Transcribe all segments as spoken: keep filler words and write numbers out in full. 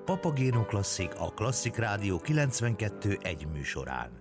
Papagéno Klasszik, a Klasszik Rádió kilencvenkettő egy műsorán.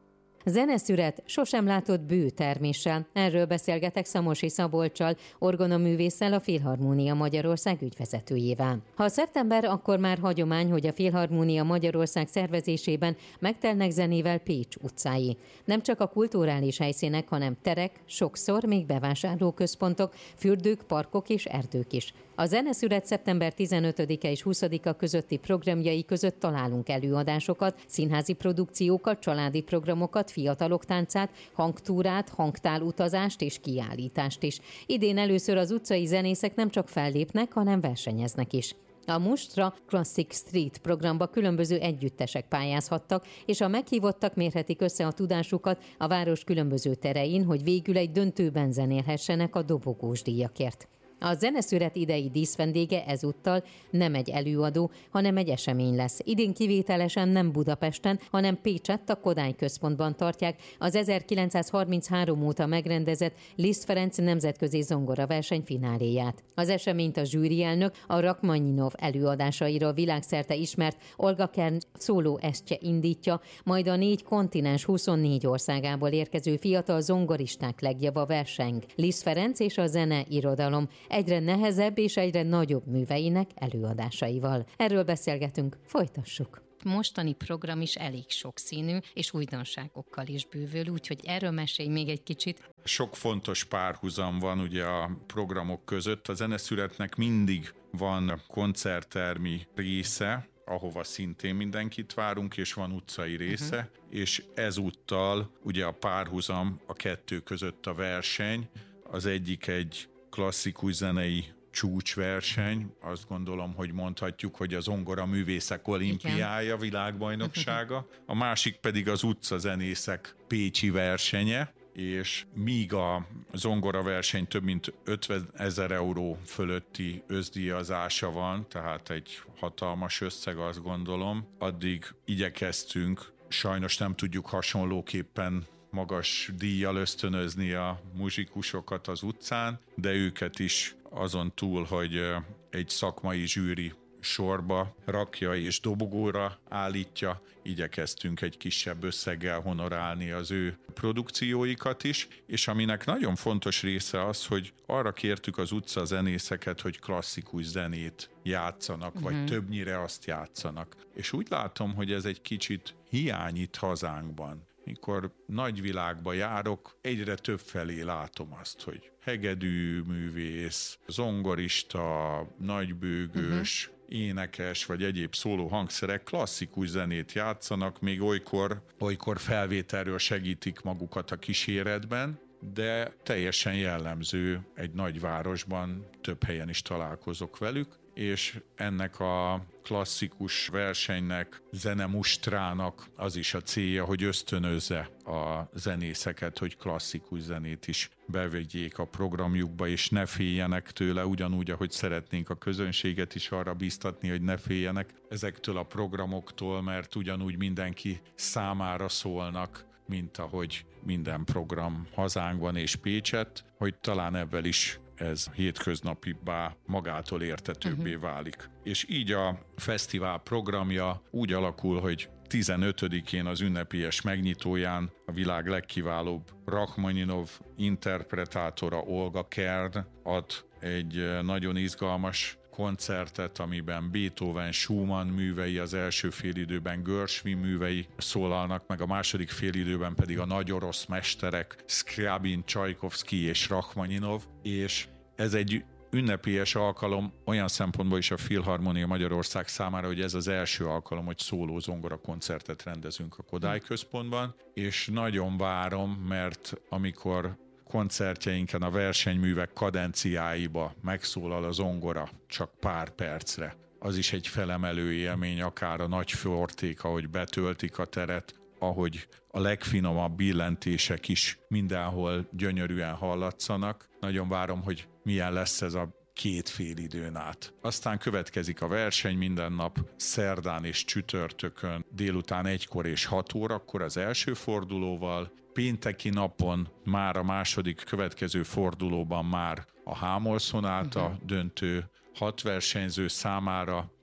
Zeneszüret sosem látott bőterméssel. Erről beszélgetek Szamosi Szabolccsal, orgonaművésszel, a Filharmónia Magyarország ügyvezetőjével. Ha szeptember, akkor már hagyomány, hogy a Filharmónia Magyarország szervezésében megtelnek zenével Pécs utcái. Nem csak a kulturális helyszínek, hanem terek, sokszor még bevásárlóközpontok, fürdők, parkok és erdők is. A zeneszület szeptember tizenötödike és huszadika közötti programjai között találunk előadásokat, színházi produkciókat, családi programokat, fiatalok táncát, hangtúrát, hangtálutazást és kiállítást is. Idén először az utcai zenészek nem csak fellépnek, hanem versenyeznek is. A Mustra Classic Street programba különböző együttesek pályázhattak, és a meghívottak mérhetik össze a tudásukat a város különböző terein, hogy végül egy döntőben zenélhessenek a dobogós díjakért. A zeneszület idei díszvendége ezúttal nem egy előadó, hanem egy esemény lesz. Idén kivételesen nem Budapesten, hanem Pécsett, a Kodály Központban tartják az ezerkilencszázharminchárom óta megrendezett Liszt Ferenc nemzetközi zongoraverseny fináléját. Az eseményt a zsűrielnök a Rachmaninov előadásaira világszerte ismert Olga Kern szóló esztje indítja, majd a négy kontinens huszonnégy országából érkező fiatal zongoristák legjava verseng. Liszt Ferenc és a zene irodalom egyre nehezebb és egyre nagyobb műveinek előadásaival. Erről beszélgetünk, folytassuk. Mostani program is elég sokszínű, és újdonságokkal is bővül, úgyhogy erről mesélj még egy kicsit. Sok fontos párhuzam van ugye a programok között. A zeneszületnek mindig van koncerttermi része, ahova szintén mindenkit várunk, és van utcai része, uh-huh. és ezúttal ugye a párhuzam a kettő között a verseny. Az egyik egy klasszikus zenei csúcsverseny, azt gondolom, hogy mondhatjuk, hogy az zongora művészek olimpiája, világbajnoksága, a másik pedig az utcazenészek pécsi versenye, és míg a zongora verseny több mint ötvenezer euró fölötti összdíjazása van, tehát egy hatalmas összeg, azt gondolom, addig igyekeztünk, sajnos nem tudjuk hasonlóképpen magas díjjal ösztönözni a muzsikusokat az utcán, de őket is azon túl, hogy egy szakmai zsűri sorba rakja és dobogóra állítja, igyekeztünk egy kisebb összeggel honorálni az ő produkcióikat is, és aminek nagyon fontos része az, hogy arra kértük az utcazenészeket, hogy klasszikus zenét játszanak, uh-huh. vagy többnyire azt játszanak. És úgy látom, hogy ez egy kicsit hiány itt hazánkban. Mikor nagyvilágba járok, egyre több felé látom azt, hogy hegedű művész, zongorista, nagybőgős, uh-huh. énekes vagy egyéb szóló hangszerek klasszikus zenét játszanak, még olykor, olykor felvételről segítik magukat a kíséretben, de teljesen jellemző egy nagyvárosban, több helyen is találkozok velük, és ennek a klasszikus versenynek, zenemustrának az is a célja, hogy ösztönözze a zenészeket, hogy klasszikus zenét is bevegyék a programjukba, és ne féljenek tőle, ugyanúgy, ahogy szeretnénk a közönséget is arra bíztatni, hogy ne féljenek ezektől a programoktól, mert ugyanúgy mindenki számára szólnak, mint ahogy minden program hazánkban és Pécsett, hogy talán ebből is ez hétköznapibbá, magától értetőbbé uh-huh. válik. És így a fesztivál programja úgy alakul, hogy tizenötödikén az ünnepélyes megnyitóján a világ legkiválóbb Rachmaninov interpretátora Olga Kern ad egy nagyon izgalmas koncertet, amiben Beethoven, Schumann művei, az első félidőben Gershwin művei szólalnak meg, a második félidőben pedig a nagy orosz mesterek Scriabin, Csajkovszky és Rachmaninov, és ez egy ünnepélyes alkalom olyan szempontból is a Filharmónia Magyarország számára, hogy ez az első alkalom, hogy szóló zongora koncertet rendezünk a Kodály Központban, és nagyon várom, mert amikor koncertjeinken a versenyművek kadenciáiba megszólal a zongora csak pár percre, az is egy felemelő élmény, akár a nagy forték, ahogy betöltik a teret, ahogy a legfinomabb billentések is mindenhol gyönyörűen hallatszanak. Nagyon várom, hogy milyen lesz ez a két fél időn át. Aztán következik a verseny minden nap, szerdán és csütörtökön, délután egykor és hat órakor az első fordulóval, pénteki napon már a második következő fordulóban már a Hámol szonáta uh-huh. döntő hat versenyző számára,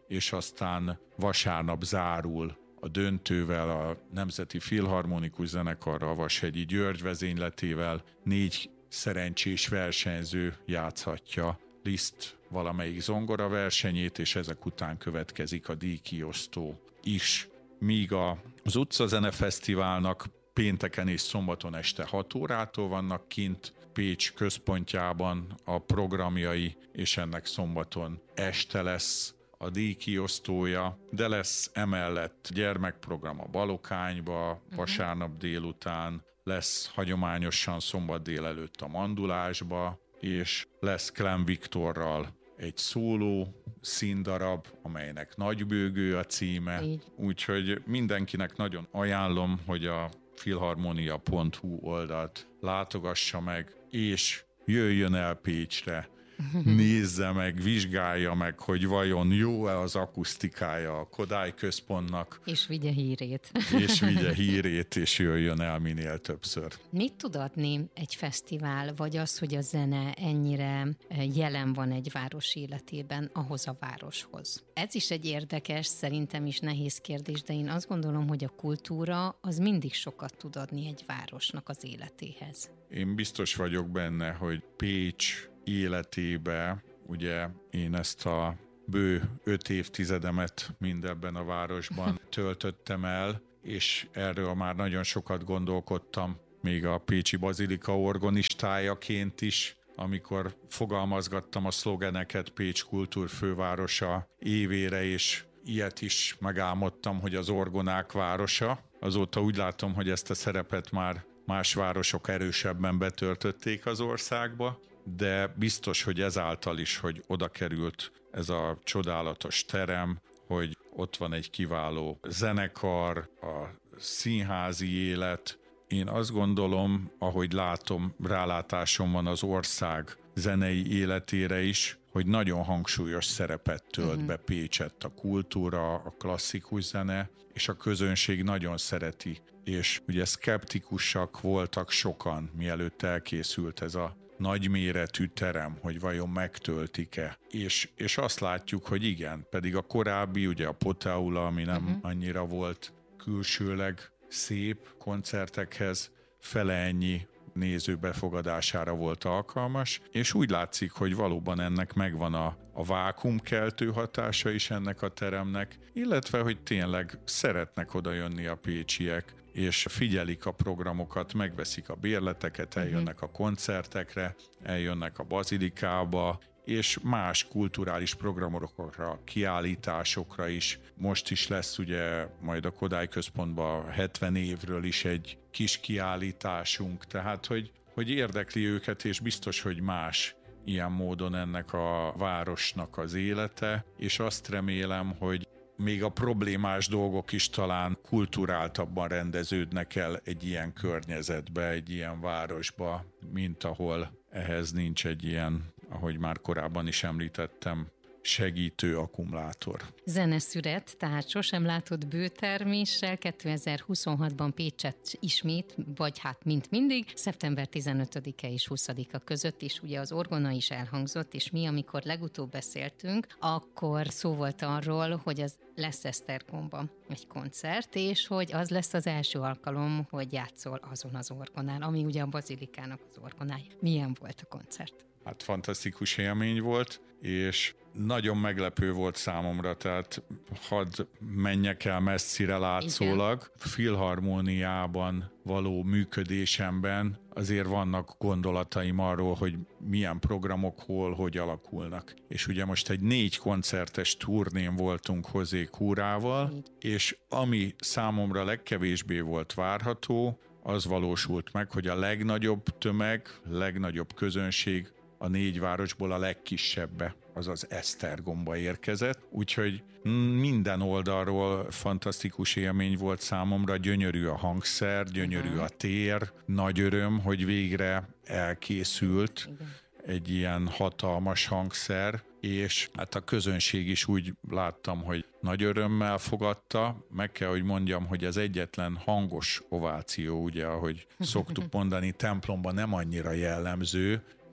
és aztán vasárnap zárul a döntővel a Nemzeti Filharmonikus Zenekarral, a Vashegyi György vezényletével négy szerencsés versenyző játszhatja Liszt valamelyik zongora versenyét, és ezek után következik a díjkiosztó is. Míg az Utcazene Fesztiválnak pénteken és szombaton este hat órától vannak kint Pécs központjában a programjai, és ennek szombaton este lesz a díjkiosztója, de lesz emellett gyermekprogram a Balokányba, vasárnap délután, lesz hagyományosan szombat délelőtt a Mandulásba, és lesz Klemm Viktorral egy szóló színdarab, amelynek Nagybőgő a címe, úgyhogy mindenkinek nagyon ajánlom, hogy a filharmonia pont hu oldalt látogassa meg, és jöjjön el Pécsre, nézze meg, vizsgálja meg, hogy vajon jó-e az akusztikája a Kodály Központnak. És vigye hírét. És vigye hírét, és jöjjön el minél többször. Mit tud adni egy fesztivál, vagy az, hogy a zene ennyire jelen van egy város életében, ahhoz a városhoz? Ez is egy érdekes, szerintem is nehéz kérdés, de én azt gondolom, hogy a kultúra az mindig sokat tud adni egy városnak az életéhez. Én biztos vagyok benne, hogy Pécs életébe, ugye én ezt a bő öt évtizedemet mindebben a városban töltöttem el, és erről már nagyon sokat gondolkodtam, még a Pécsi Bazilika orgonistájaként is, amikor fogalmazgattam a szlogeneket Pécs kultúrfővárosa évére, és ilyet is megálmodtam, hogy az orgonák városa. Azóta úgy látom, hogy ezt a szerepet már más városok erősebben betöltötték az országba, de biztos, hogy ezáltal is, hogy oda került ez a csodálatos terem, hogy ott van egy kiváló zenekar, a színházi élet. Én azt gondolom, ahogy látom, rálátásom van az ország zenei életére is, hogy nagyon hangsúlyos szerepet tölt be Pécsett a kultúra, a klasszikus zene, és a közönség nagyon szereti. És ugye szkeptikusak voltak sokan, mielőtt elkészült ez a nagyméretű terem, hogy vajon megtöltik-e. És, és azt látjuk, hogy igen, pedig a korábbi, ugye a Poteaula, ami nem uh-huh. annyira volt külsőleg szép koncertekhez, fele ennyi néző befogadására volt alkalmas, és úgy látszik, hogy valóban ennek megvan a, a vákuumkeltő hatása is ennek a teremnek, illetve, hogy tényleg szeretnek oda jönni a pécsiek, és figyelik a programokat, megveszik a bérleteket, eljönnek a koncertekre, eljönnek a bazilikába, és más kulturális programokra, kiállításokra is. Most is lesz ugye majd a Kodály Központban hetven évről is egy kis kiállításunk, tehát hogy, hogy érdekli őket, és biztos, hogy más ilyen módon ennek a városnak az élete, és azt remélem, hogy még a problémás dolgok is talán kulturáltabban rendeződnek el egy ilyen környezetbe, egy ilyen városba, mint ahol ehhez nincs egy ilyen, ahogy már korábban is említettem, segítő akkumulátor. Zeneszüret, tehát sosem látott bőterméssel kétezer-huszonhatban Pécsett ismét, vagy hát mint mindig, szeptember tizenötödike és huszadika között is, ugye az orgona is elhangzott, és mi, amikor legutóbb beszéltünk, akkor szó volt arról, hogy az lesz Esztergomban egy koncert, és hogy az lesz az első alkalom, hogy játszol azon az orgonán, ami ugye a bazilikának az orgonája. Milyen volt a koncert? Hát fantasztikus élmény volt, és nagyon meglepő volt számomra, tehát hadd menjek el messzire látszólag. Igen. Filharmóniában való működésemben azért vannak gondolataim arról, hogy milyen programok hol, hogy alakulnak. És ugye most egy négy koncertes turnén voltunk José Curával, és ami számomra legkevésbé volt várható, az valósult meg, hogy a legnagyobb tömeg, legnagyobb közönség a négy városból a legkisebbe, azaz Esztergomba érkezett, úgyhogy minden oldalról fantasztikus élmény volt számomra, gyönyörű a hangszer, gyönyörű a tér, nagy öröm, hogy végre elkészült egy ilyen hatalmas hangszer, és hát a közönség is úgy láttam, hogy nagy örömmel fogadta. Meg kell, hogy mondjam, hogy ez egyetlen hangos ováció, ugye, ahogy szoktuk mondani, templomban nem annyira jellemző,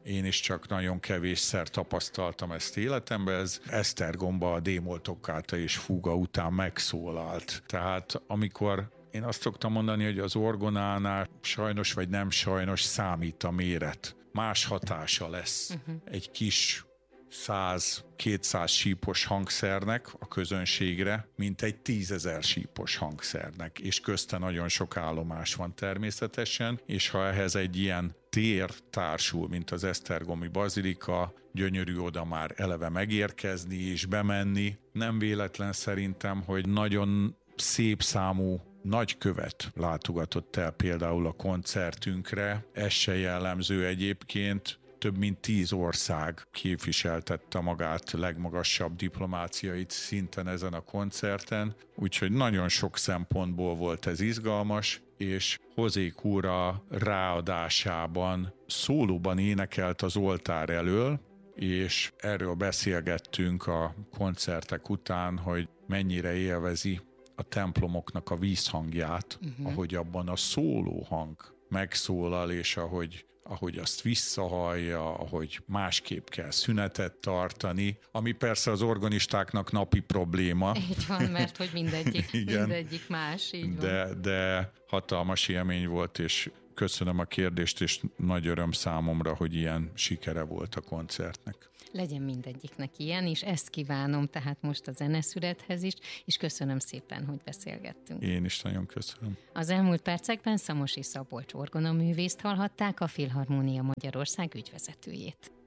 én is csak nagyon kevésszer tapasztaltam ezt életemben, ez Esztergomba a D-moll toccata és fuga után megszólalt. Tehát amikor én azt szoktam mondani, hogy az orgonánál sajnos vagy nem sajnos számít a méret. Más hatása lesz uh-huh. egy kis száz-kétszáz sípos hangszernek a közönségre, mint egy tízezer sípos hangszernek, és közte nagyon sok állomás van természetesen, és ha ehhez egy ilyen tér társul, mint az esztergomi bazilika, gyönyörű oda már eleve megérkezni és bemenni. Nem véletlen szerintem, hogy nagyon szép számú nagykövet látogatott el például a koncertünkre. Ez se jellemző egyébként. Több mint tíz ország képviseltette magát legmagasabb diplomáciai szinten ezen a koncerten, úgyhogy nagyon sok szempontból volt ez izgalmas, és José Cura ráadásában szólóban énekelt az oltár elől, és erről beszélgettünk a koncertek után, hogy mennyire élvezi a templomoknak a vízhangját, uh-huh. ahogy abban a szólóhang megszólal, és ahogy ahogy azt visszahallja, ahogy másképp kell szünetet tartani, ami persze az organistáknak napi probléma. Így van, mert hogy mindegyik, mindegyik más, így de, van. De hatalmas élmény volt, és köszönöm a kérdést, és nagy öröm számomra, hogy ilyen sikere volt a koncertnek. Legyen mindegyiknek ilyen, és ezt kívánom tehát most a zeneszülethez is, és köszönöm szépen, hogy beszélgettünk. Én is nagyon köszönöm. Az elmúlt percekben Szamosi Szabolcs orgonaművészt hallhatták, a Filharmónia Magyarország ügyvezetőjét.